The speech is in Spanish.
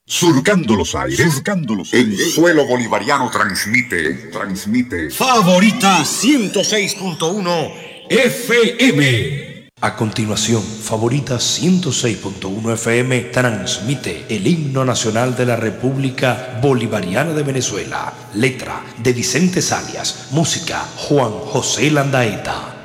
Surcando los aires, el suelo bolivariano transmite. Favorita 106.1 FM. A continuación, Favorita 106.1 FM transmite el himno nacional de la República Bolivariana de Venezuela. Letra de Vicente Salias. Música Juan José Landaeta.